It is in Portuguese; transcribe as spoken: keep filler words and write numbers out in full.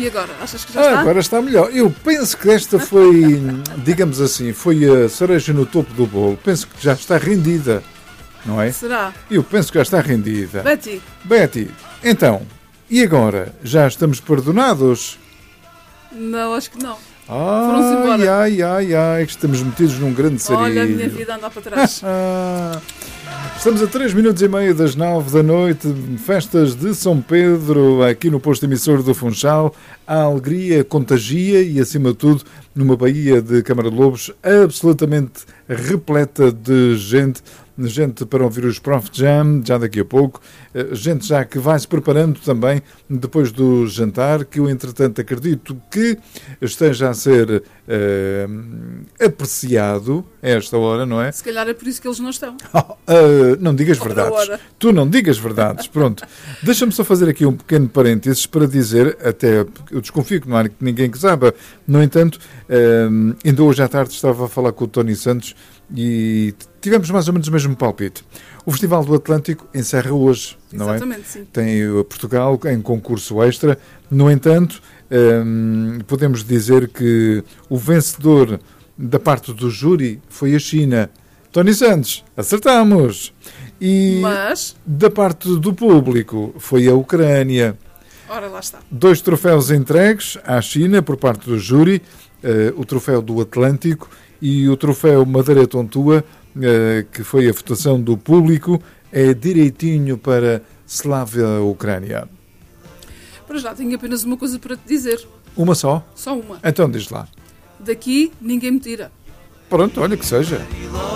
E agora? Achas que já Ah, está? agora está melhor. Eu penso que esta foi, digamos assim, foi a cereja no topo do bolo. Penso que já está rendida, não é? Será? Eu penso que já está rendida. Betty, Betty, então, e agora? Já estamos perdonados? não, acho que não. Foram-se Ai, embora. ai, ai, ai, que estamos metidos num grande sarilho. Olha a minha vida anda para trás. Ah, estamos a três minutos e meio das nove da noite, festas de São Pedro, aqui no posto emissor do Funchal. A alegria contagia e, acima de tudo, numa baía de Câmara de Lobos absolutamente repleta de gente. Gente para ouvir os Prof Jam, já daqui a pouco. Gente já que vai se preparando também depois do jantar, que eu, entretanto, acredito que esteja a ser uh, apreciado a esta hora, não é? Se calhar é por isso que eles não estão. Oh, uh, não digas Ora, verdades. ora. Tu não digas verdades. Pronto. Deixa-me só fazer aqui um pequeno parênteses para dizer, até eu desconfio que não há ninguém que saiba, no entanto, uh, ainda hoje à tarde estava a falar com o Tony Santos e tivemos mais ou menos o mesmo palpite. O Festival do Atlântico encerra hoje, não é? Exatamente, sim. Tem o Portugal em concurso extra. No entanto, hum, podemos dizer que o vencedor da parte do júri foi a China. Tony Santos, acertamos. E Mas, da parte do público foi a Ucrânia. ora lá está. Dois troféus entregues à China por parte do júri, uh, o troféu do Atlântico e o troféu Madeira Tontua, uh, que foi a votação do público, é direitinho para Slavia, Ucrânia. Para já, tenho apenas uma coisa para te dizer. Uma só? Só uma. Então diz lá. Daqui, ninguém me tira. Pronto, olha que seja.